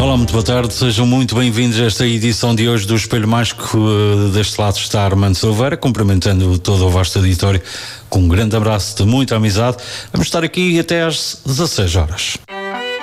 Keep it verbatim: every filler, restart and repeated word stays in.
Olá, muito boa tarde, sejam muito bem-vindos a esta edição de hoje do Espelho Mágico. Deste lado está Armando Silveira, cumprimentando todo o vasto auditório com um grande abraço de muita amizade. Vamos estar aqui até às dezasseis horas.